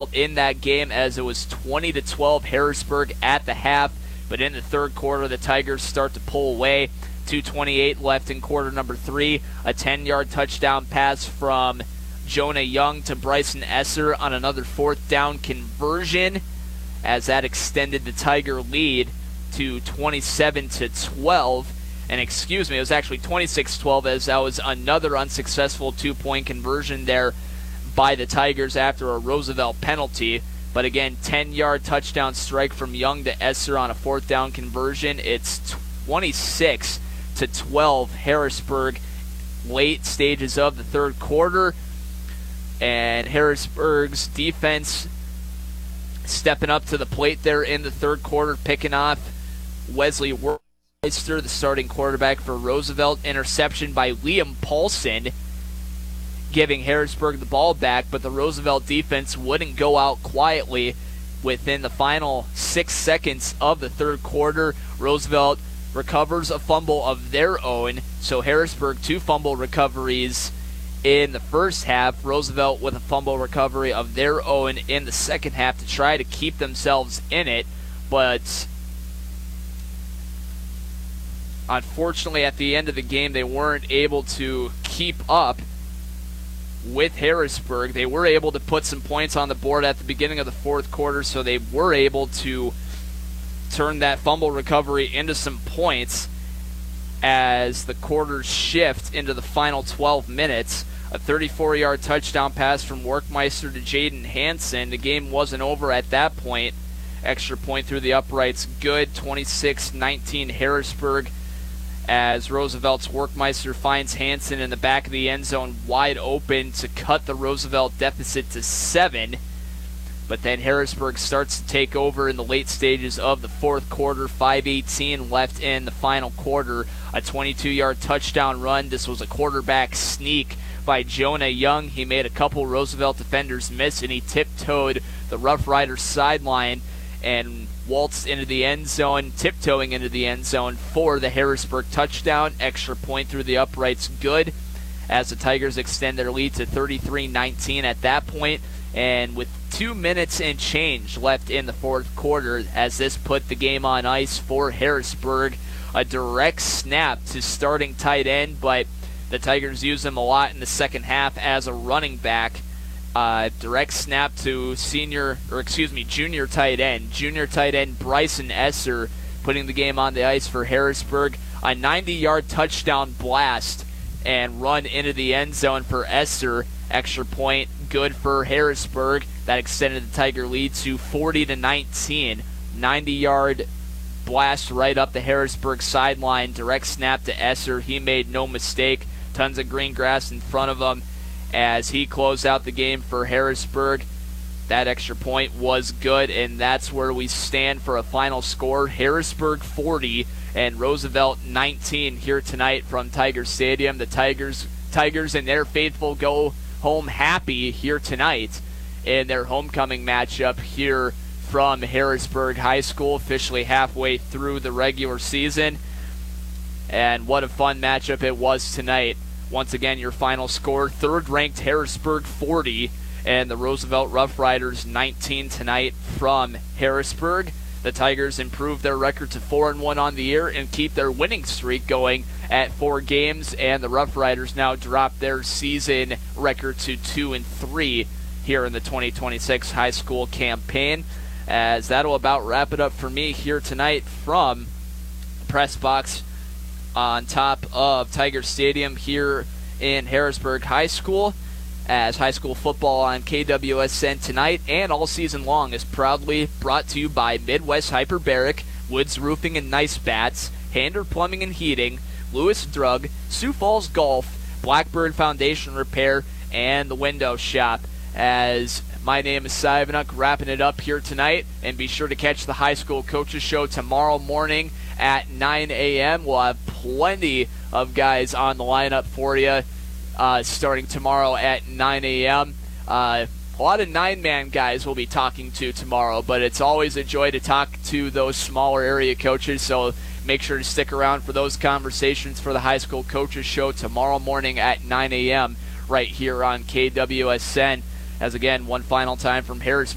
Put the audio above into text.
Roosevelt in that game, as it was 20-12 Harrisburg at the half. But in the third quarter, the Tigers start to pull away. 2:28 left in quarter number 3. A 10-yard touchdown pass from Jonah Young to Bryson Esser on another fourth down conversion, as that extended the Tiger lead to 27-12. And excuse me, it was actually 26-12, as that was another unsuccessful two-point conversion there by the Tigers after a Roosevelt penalty. But again, 10-yard touchdown strike from Young to Esser on a fourth down conversion. It's 26-12 Harrisburg, late stages of the third quarter. And Harrisburg's defense stepping up to the plate there in the third quarter, picking off Wesley Wormeister, the starting quarterback for Roosevelt. Interception by Liam Paulson, giving Harrisburg the ball back, but the Roosevelt defense wouldn't go out quietly. Within the final 6 seconds of the third quarter, Roosevelt recovers a fumble of their own. So Harrisburg 2 fumble recoveries in the first half. Roosevelt with a fumble recovery of their own in the second half to try to keep themselves in it. But unfortunately, at the end of the game, they weren't able to keep up with Harrisburg. They were able to put some points on the board at the beginning of the fourth quarter, so they were able to turn that fumble recovery into some points as the quarters shift into the final 12 minutes. A 34-yard touchdown pass from Workmeister to Jaden Hansen. The game wasn't over at that point. Extra point through the uprights, good. 26-19 Harrisburg, as Roosevelt's Workmeister finds Hansen in the back of the end zone wide open to cut the Roosevelt deficit to 7. But then Harrisburg starts to take over in the late stages of the fourth quarter. 5:18 left in the final quarter. A 22-yard touchdown run. This was a quarterback sneak by Jonah Young. He made a couple Roosevelt defenders miss, and he tiptoed the Rough Riders sideline and waltzed into the end zone, tiptoeing into the end zone for the Harrisburg touchdown. Extra point through the uprights, good, as the Tigers extend their lead to 33-19 at that point. And with 2 minutes and change left in the fourth quarter, as this put the game on ice for Harrisburg. A direct snap to starting tight end, but the Tigers use him a lot in the second half as a running back. Direct snap to junior tight end Bryson Esser, putting the game on the ice for Harrisburg. A 90-yard touchdown blast and run into the end zone for Esser. Extra point, good for Harrisburg. That extended the Tiger lead to 40-19. 90-yard blast right up the Harrisburg sideline. Direct snap to Esser. He made no mistake. Tons of green grass in front of him as he closed out the game for Harrisburg. That extra point was good, and that's where we stand for a final score. Harrisburg 40 and Roosevelt 19 here tonight from Tiger Stadium. The Tigers and their faithful go home happy here tonight in their homecoming matchup here from Harrisburg High School, officially halfway through the regular season. And what a fun matchup it was tonight. Once again, your final score, third-ranked Harrisburg 40 and the Roosevelt Rough Riders 19 tonight from Harrisburg. The Tigers improve their record to 4-1 on the year and keep their winning streak going at 4 games, and the Rough Riders now drop their season record to 2-3 here in the 2026 high school campaign. As that'll about wrap it up for me here tonight from Press Box on top of Tiger Stadium here in Harrisburg High School, as high school football on KWSN tonight and all season long is proudly brought to you by Midwest Hyperbaric, Woods Roofing and Nice Bats, Hander Plumbing and Heating, Lewis Drug, Sioux Falls Golf, Blackbird Foundation Repair, and the Window Shop. As my name is Cy Ivanuk, wrapping it up here tonight, and be sure to catch the High School Coaches Show tomorrow morning at 9 a.m. We'll have plenty of guys on the lineup for you starting tomorrow at 9 a.m. A lot of 9-man guys we'll be talking to tomorrow, but it's always a joy to talk to those smaller area coaches, so make sure to stick around for those conversations for the High School Coaches Show tomorrow morning at 9 a.m. right here on KWSN. As again, one final time from Harrisburg.